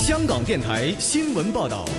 香港电台新闻报道。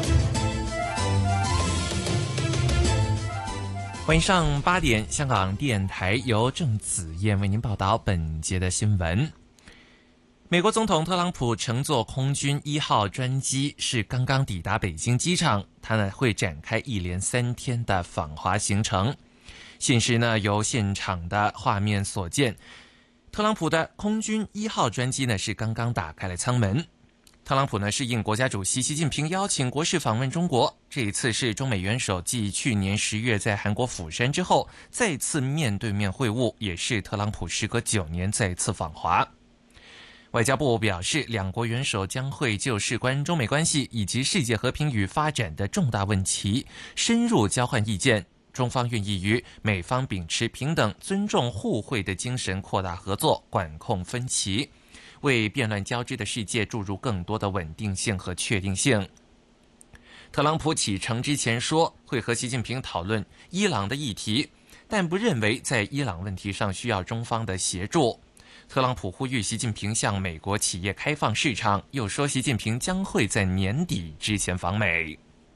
晚上8点，香港电台由郑子燕为您报道本节的新闻。美国总统特朗普乘坐空军1号专机是刚刚抵达北京机场，他呢会展开一连3天的访华行程。现时呢由现场的画面所见，特朗普的空军1号专机呢是刚刚打开了舱门。特朗普呢是应国家主席习近平邀请国事访问中国，这一次是中美元首继去年10月在韩国釜山之后再次面对面会晤，也是特朗普时隔9年再次访华。外交部表示，两国元首将会就事关中美关系以及世界和平与发展的重大问题深入交换意见，中方愿意与美方秉持平等、尊重、互惠的精神扩大合作，管控分歧，为变乱交织的世界注入更多的稳定性和确定性。特朗普启程之前说会和习近平讨论伊朗的议题，但不认为在伊朗问题上需要中方的协助。特朗普呼吁习近平向美国企业开放市场，又说习近平将会在年底之前访美。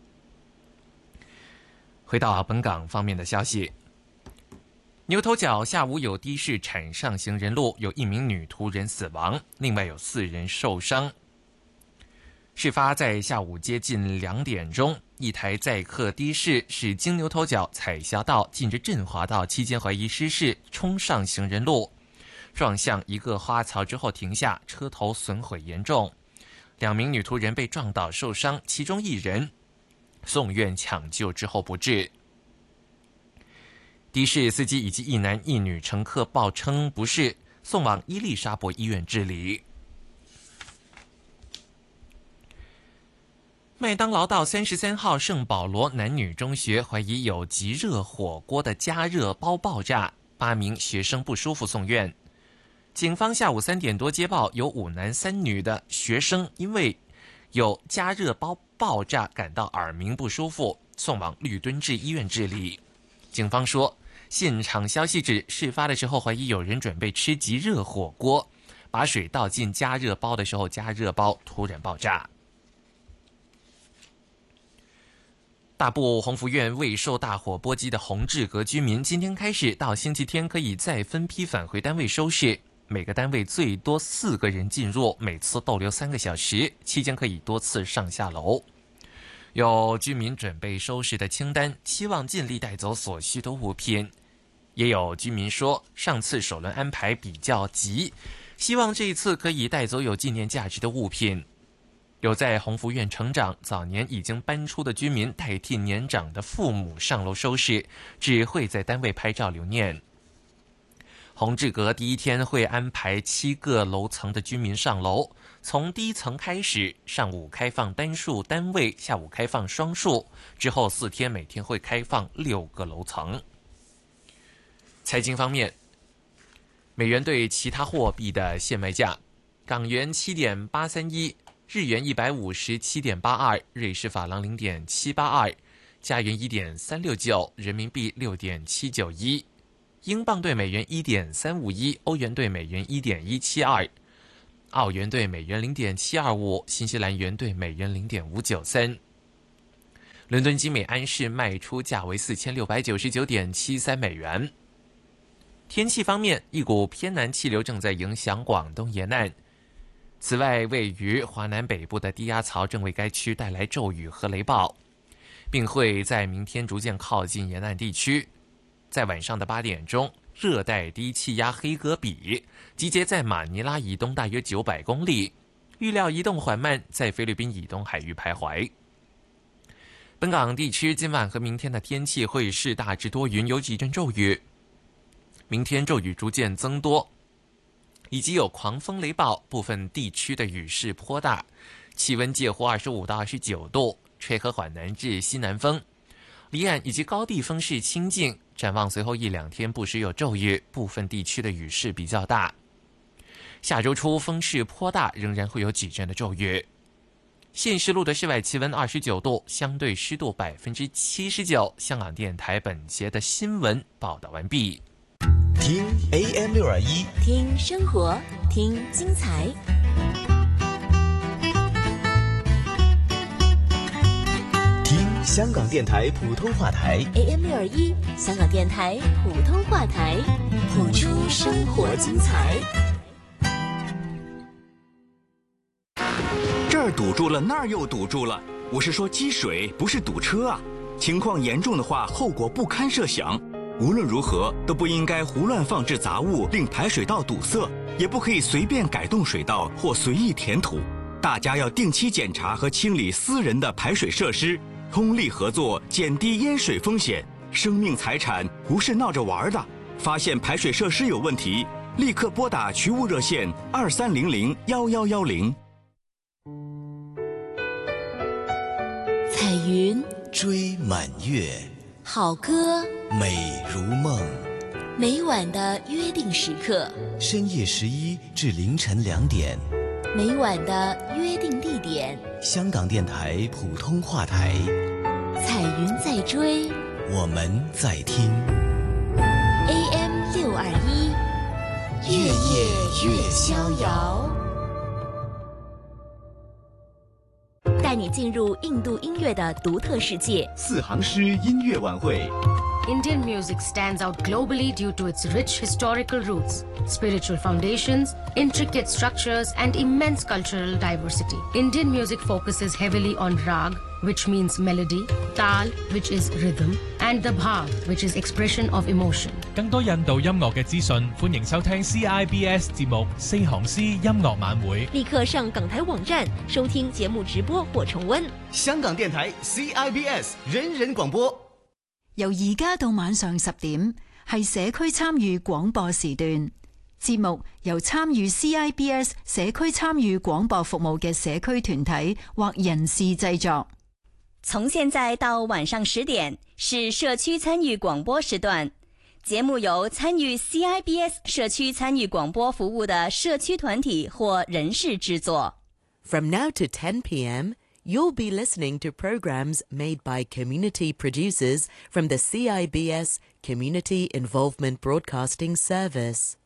回到本港方面的消息，牛头角下午有的士铲上行人路，有1名女途人死亡，另外有4人受伤。事发在下午接近2点钟，一台载客的士是经牛头角彩霞道进至振华道期间怀疑失事，冲上行人路，撞向一个花槽之后停下，车头损毁严重。2名女途人被撞倒受伤，其中1人送院抢救之后不治。的士司机以及1男1女乘客报称不适，送往伊丽莎白医院治理。麦当劳道33号圣保罗男女中学怀疑有即热火锅的加热包爆炸，8名学生不舒服送院。警方下午3点多接报，有5男3女的学生因为有加热包爆炸感到耳鸣不舒服，送往绿敦治医院治理。警方说，现场消息指事发的时候怀疑有人准备吃即热火锅，把水倒进加热包的时候，加热包突然爆炸。大埔鸿福苑未受大火波及的宏志阁居民，今天开始到星期天可以再分批返回单位收拾，每个单位最多4个人进入，每次逗留3个小时，期间可以多次上下楼。有居民准备收拾的清单，期望尽力带走所需的物品。也有居民说，上次首轮安排比较急，希望这一次可以带走有纪念价值的物品。有在鸿福苑成长、早年已经搬出的居民代替年长的父母上楼收拾，只会在单位拍照留念。宏志阁第一天会安排7个楼层的居民上楼，从第1层开始，上午开放单数单位，下午开放双数，之后4天每天会开放6个楼层。财经方面，美元对其他货币的现卖价：港元7.831，日元157.82，瑞士法郎0.782，加元1.369，人民币6.791，英镑对美元1.351，欧元对美元1.172，澳元对美元0.725，新西兰元对美元0.593。伦敦金每安士卖出价为4699.73美元。天气方面，一股偏南气流正在影响广东沿岸。此外，位于华南北部的低压槽正为该区带来骤雨和雷暴，并会在明天逐渐靠近沿岸地区。在晚上的8点钟，热带低气压黑格比集结在马尼拉以东大约900公里，预料移动缓慢，在菲律宾以东海域徘徊。本港地区今晚和明天的天气会是大致多云，有几阵骤雨。明天骤雨逐渐增多，以及有狂风雷暴，部分地区的雨势颇大，气温介乎25到29度，吹和缓南至西南风，离岸以及高地风势清劲。展望随后1-2天不时有骤雨，部分地区的雨势比较大。下周初风势颇大，仍然会有几阵的骤雨。现时录的室外气温29度，相对湿度79%。香港电台本节的新闻报道完毕。 听 AM621， 听生活，听精彩。 香港电台普通话台 AM621，香港电台普通话台，谱出生活精彩。 这儿堵住了，那儿又堵住了。我是说积水，不是堵车啊。情况严重的话，后果不堪设想。无论如何都不应该胡乱放置杂物，令排水道堵塞，也不可以随便改动水道或随意填土。大家要定期检查和清理私人的排水设施，通力合作，减低淹水风险。生命财产不是闹着玩的。发现排水设施有问题，立刻拨打渠务热线23001110。 彩云追满月， 好歌， 美如梦。 每晚的约定时刻， 深夜11至凌晨2点， 每晚的约定地点， 香港电台普通话台。 彩云在追， 我们在听。 AM621， 月夜越逍遥。 带你进入印度音乐的独特世界。 四行诗音乐晚会。 Indian music stands out globally due to its rich historical roots, spiritual foundations, intricate structures, and immense cultural diversity. Indian music focuses heavily on rag, which means melody, tal, which is rhythm, and the bhav, which is expression of emotion. 更多印度音樂嘅資訊，歡迎收聽 CIBS 節目《四行詩音樂晚會》。 立刻上港台網站收聽節目直播或重溫。 香港電台 CIBS 人人廣播。 由而家到晚上10點，係社區參與廣播時段。節目由參與 CIBS 社區參與廣播服務嘅社區團體或人士製作。 從現在到晚上10點是社區參與廣播時段，節目由參與 CIBS 社區參與廣播服務的社區團體或人士製作。 From now to 10 p.m., you'll be listening to programs made by community producers from the CIBS Community Involvement Broadcasting Service.